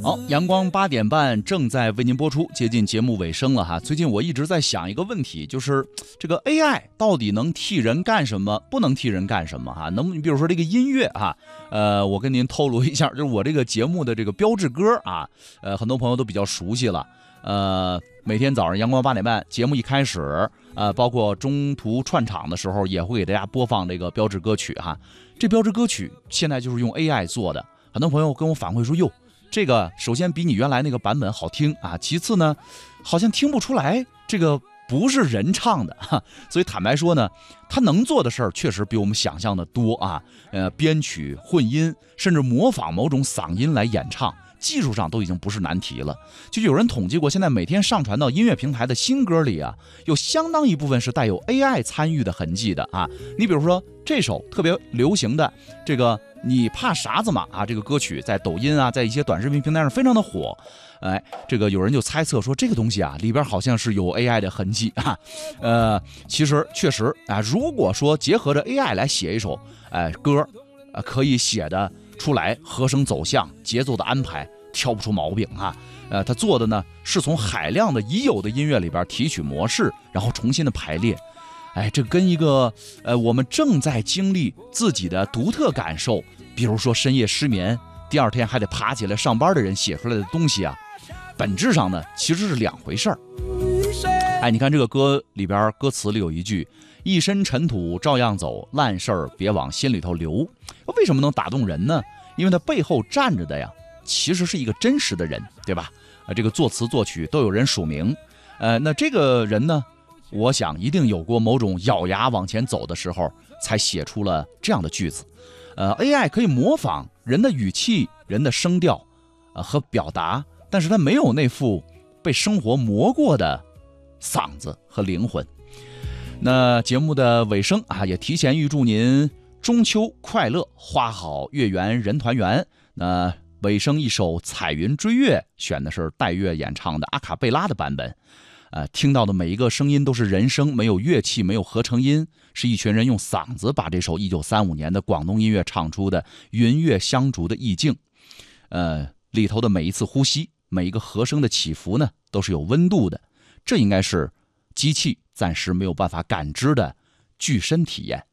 好，阳光8点半正在为您播出，接近节目尾声了哈。最近我一直在想一个问题，就是这个 AI 到底能替人干什么，不能替人干什么哈？你比如说这个音乐哈，我跟您透露一下，就是我这个节目的这个标志歌啊，很多朋友都比较熟悉了。每天早上阳光8点半节目一开始，包括中途串场的时候，也会给大家播放这个标志歌曲哈。这标志歌曲现在就是用 AI 做的，很多朋友跟我反馈说，哟，这个首先比你原来那个版本好听啊，其次呢，好像听不出来这个不是人唱的哈。所以坦白说呢，他能做的事儿确实比我们想象的多啊。编曲、混音，甚至模仿某种嗓音来演唱，技术上都已经不是难题了。就有人统计过，现在每天上传到音乐平台的新歌里啊，有相当一部分是带有 AI 参与的痕迹的啊。你比如说这首特别流行的这个你怕啥子嘛啊，这个歌曲在抖音啊，在一些短视频平台上非常的火。这个有人就猜测说，这个东西啊里边好像是有 AI 的痕迹啊。其实确实啊，如果说结合着 AI 来写一首歌，可以写的出来和声走向、节奏的安排，挑不出毛病啊。他做的呢是从海量的已有的音乐里边提取模式，然后重新的排列。这跟一个我们正在经历自己的独特感受，比如说深夜失眠，第二天还得爬起来上班的人写出来的东西啊，本质上呢其实是两回事儿。你看这个歌里边歌词里有一句，一身尘土照样走，烂事儿别往心里头留。为什么能打动人呢？因为它背后站着的呀，其实是一个真实的人，对吧？这个作词作曲都有人署名。那这个人呢，我想一定有过某种咬牙往前走的时候，才写出了这样的句子。AI 可以模仿人的语气、人的声调和表达，但是它没有那副被生活磨过的嗓子和灵魂。那节目的尾声啊，也提前预祝您中秋快乐，花好月圆人团圆。那尾声一首《彩云追月》，选的是戴月演唱的阿卡贝拉的版本。听到的每一个声音都是人声，没有乐器，没有合成音，是一群人用嗓子把这首1935年的广东音乐唱出的云月香烛的意境。里头的每一次呼吸，每一个和声的起伏呢，都是有温度的。这应该是机器暂时没有办法感知的具身体验。